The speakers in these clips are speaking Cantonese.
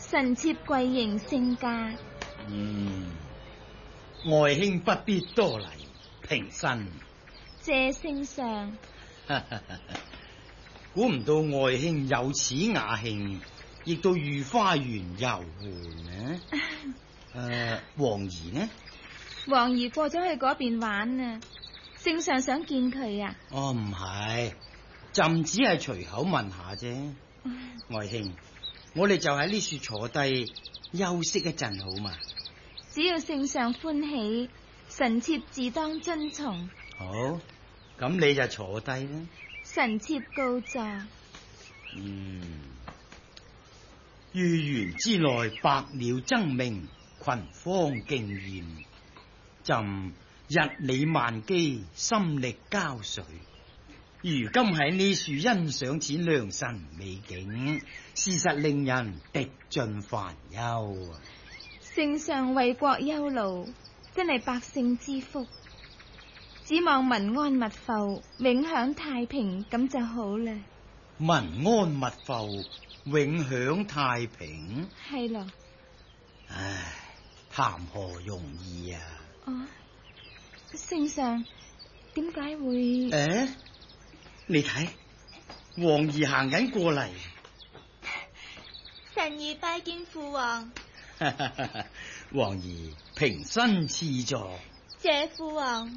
臣妾跪迎聖駕。 外卿不必多禮，平身。 謝聖上。 估唔到外卿有此雅興，亦到御花園遊玩呢？王兒呢？ 王兒過咗去嗰邊玩啊。聖上想見佢啊？ 哦，唔係，朕只係隨口問下啫。外卿，我哋就喺呢處坐低休息一陣好嘛？ 只要聖上歡喜，臣妾自當遵從。 好，咁你就坐低啦。 臣妾告座。 御園之內百鳥爭鳴，群芳競艷，朕日理萬機，心力交瘁。如今喺呢處欣賞此良辰美景，事實令人滴盡煩憂啊！ 聖上為國憂勞，真係百姓之福。只望民安物阜，永享太平，咁就好啦。 民安物阜，永享太平， 係咯。 唉，談何容易啊！ 聖上點解會？ 你睇，王兒行緊過嚟。 臣兒拜見父王。 王兒平身賜座。 謝父王。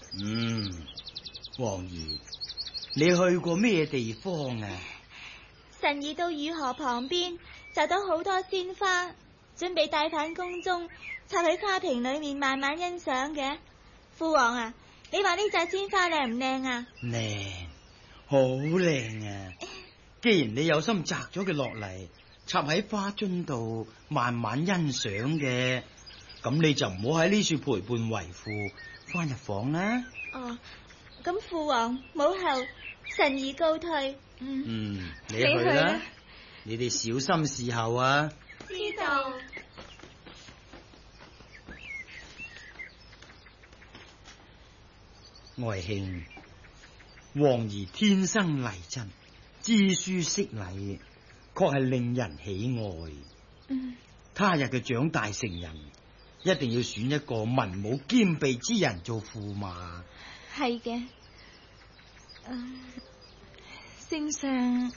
王兒，你去過咩地方啊？ 臣兒到御河旁邊，摘到好多鮮花，準備帶返宮中，插喺花瓶裏面慢慢欣賞嘅。父王啊，你話呢隻鮮花靚唔靚啊？ 靚，好靚啊！既然你有心摘咗佢落嚟，插喺花樽度慢慢欣賞嘅，咁你就唔好喺呢處陪伴為父，翻入房啦。 咁父王母后，臣兒告退。 你去啦，你哋小心侍候啊。 知道。 外卿，王兒天生麗質，知書識禮，確係令人喜愛。他日嘅長大成人，一定要選一個文武兼備之人做駙馬。 係嘅。聖上，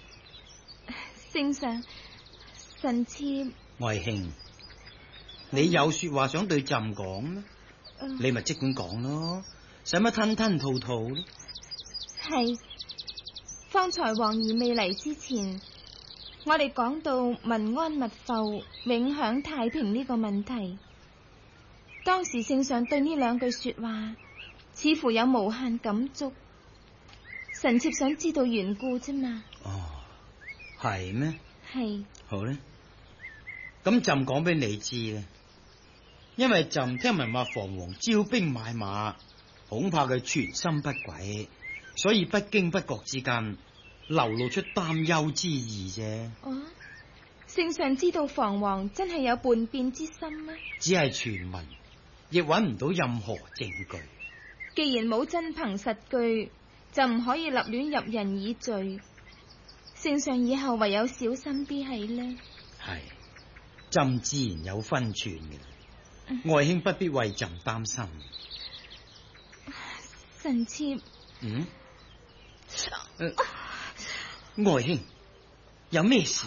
臣妾。 外卿，你有說話想對朕講咩？你咪即管講咯，使乜吞吞吐吐呢？ 係，方才王兒未嚟之前，我哋講到民安物阜、永享太平呢個問題。當時聖上對呢兩句說話，似乎有無限感觸。臣妾想知道緣故啫嘛。 係咩？ 係。 好咧，咁朕講俾你知咧，因為朕聽聞話房王招兵買馬，恐怕佢全心不軌，所以不經不覺之間流露出擔憂之意啫。 聖上知道房王真係有叛變之心咩？ 只係傳聞，亦揾唔到任何證據。 既然冇真憑實據，就唔可以立亂入人以罪。聖上以後唯有小心啲係呢。 係，朕自然有分寸嘅。外卿不必為朕擔心。 臣妾。 外卿有咩事？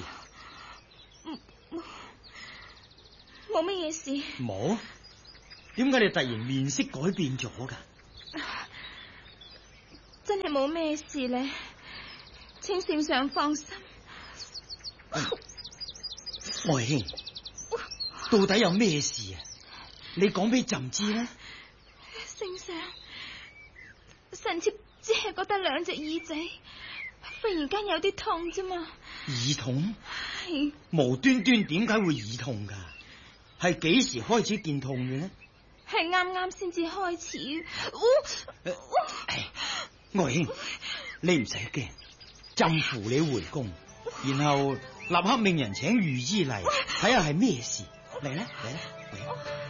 冇乜嘢事。 冇？點解你突然面色改變咗噶？ 真係冇咩事咧，請聖上放心。 外卿，到底有咩事啊？你講俾朕知啦。 聖上，臣妾只係覺得兩隻耳仔忽然間有啲痛啫嘛。 耳痛？ 係。 無端端點解會耳痛噶？係幾時開始見痛嘅呢？ 係啱啱先至開始。 外卿，你唔使驚，朕扶你回宮，然後立刻命人請御醫嚟睇下係咩事。嚟啦，嚟啦，嚟啦！